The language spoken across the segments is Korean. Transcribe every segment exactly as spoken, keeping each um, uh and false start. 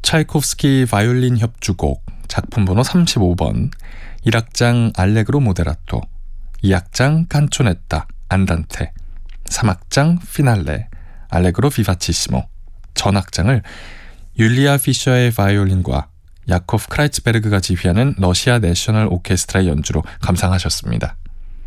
차이콥스키 바이올린 협주곡 작품 번호 삼십오 번, 일 악장 알레그로 모데라토, 이 악장 칸초네타 안단테, 삼 악장 피날레 알레그로 비바치시모, 전 악장을 율리아 피셔의 바이올린과 야코프 크라이츠베르그가 지휘하는 러시아 내셔널 오케스트라의 연주로 감상하셨습니다.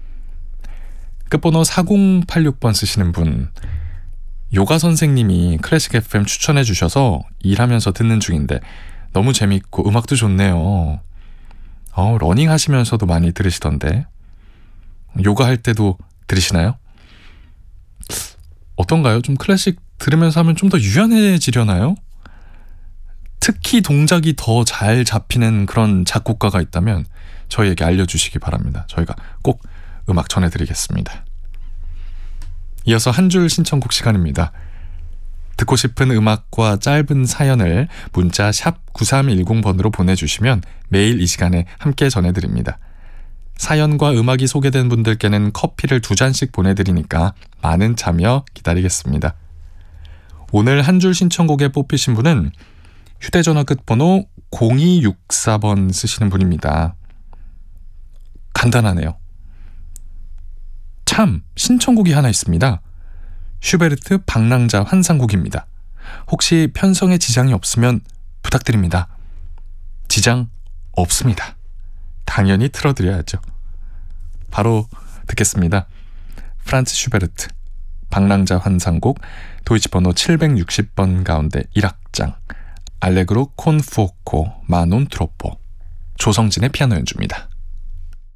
끝번호 사공팔육 번 쓰시는 분, 요가 선생님이 클래식 에프엠 추천해 주셔서 일하면서 듣는 중인데 너무 재밌고 음악도 좋네요. 어, 러닝 하시면서도 많이 들으시던데 요가 할 때도 들으시나요? 어떤가요? 좀 클래식 들으면서 하면 좀 더 유연해지려나요? 특히 동작이 더 잘 잡히는 그런 작곡가가 있다면 저희에게 알려주시기 바랍니다. 저희가 꼭 음악 전해드리겠습니다. 이어서 한 줄 신청곡 시간입니다. 듣고 싶은 음악과 짧은 사연을 문자 샵 구삼일공 번으로 보내주시면 매일 이 시간에 함께 전해드립니다. 사연과 음악이 소개된 분들께는 커피를 두 잔씩 보내드리니까 많은 참여 기다리겠습니다. 오늘 한 줄 신청곡에 뽑히신 분은 휴대전화 끝번호 공이육사 번 쓰시는 분입니다. 간단하네요. 참, 신청곡이 하나 있습니다. 슈베르트 방랑자 환상곡입니다. 혹시 편성에 지장이 없으면 부탁드립니다. 지장 없습니다. 당연히 틀어드려야죠. 바로 듣겠습니다. 프란츠 슈베르트 방랑자 환상곡 도이치 번호 칠백육십 번 가운데 일 악장 알레그로 콘 푸오코 마논 트로포, 조성진의 피아노 연주입니다.